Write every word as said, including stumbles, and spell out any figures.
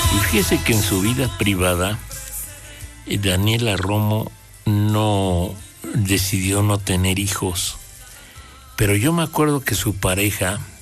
Y fíjese que en su vida privada, eh, Daniela Romo no decidió no tener hijos. Pero yo me acuerdo que su pareja,